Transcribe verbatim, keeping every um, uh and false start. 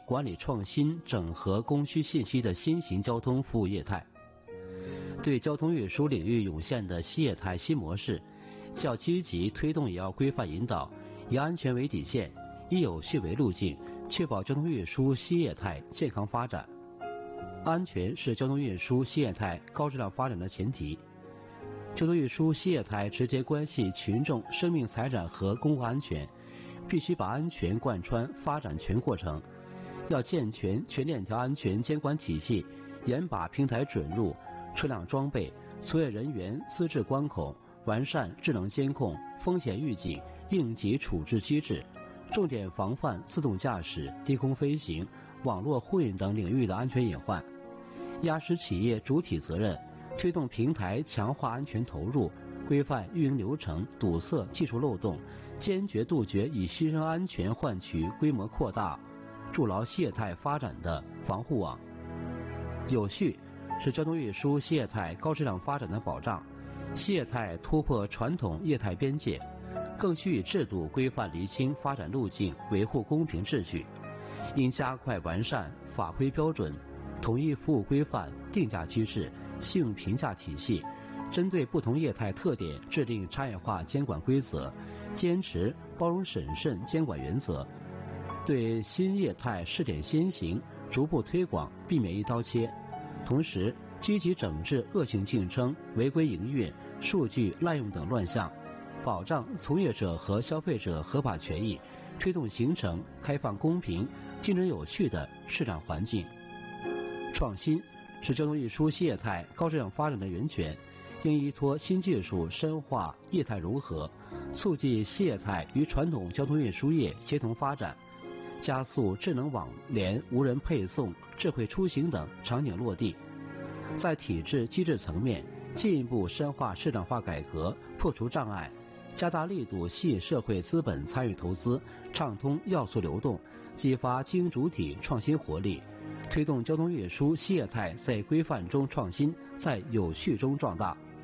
管理创新、整合供需信息的新型交通服务业态。对交通运输领域涌现的新业态新模式，较积极推动也要规范引导，以安全为底线，以有序为路径，确保交通运输新业态健康发展。安全是交通运输新业态高质量发展的前提。交通运输新业态直接关系群众生命财产和公共安全，必须把安全贯穿发展全过程，要健全全链条安全监管体系，严把平台准入、车辆装备、从业人员资质关口，完善智能监控、风险预警、应急处置机制，重点防范自动驾驶、低空飞行、网络互运等领域的安全隐患，压实企业主体责任，推动平台强化安全投入，规范运营流程，堵塞技术漏洞，坚决杜绝以牺牲安全换取规模扩大、筑牢新业态发展的防护网。有序是交通运输新业态高质量发展的保障。新业态突破传统业态边界，更需以制度规范厘清发展路径，维护公平秩序。应加快完善法规标准、统一服务规范、定价机制、信用评价体系，针对不同业态特点制定差异化监管规则，坚持包容审慎监管原则，对新业态试点先行，逐步推广，避免一刀切。同时，积极整治恶性竞争、违规营运、数据滥用等乱象，保障从业者和消费者合法权益，推动形成开放公平、竞争有序的市场环境。创新是交通运输新业态高质量发展的源泉，应依托新技术深化业态融合，促进新业态与传统交通运输业协同发展，加速智能网联、无人配送、智慧出行等场景落地。在体制机制层面，进一步深化市场化改革，破除障碍，加大力度吸引社会资本参与投资，畅通要素流动，激发经营主体创新活力，推动交通运输新业态在规范中创新，在有序中壮大。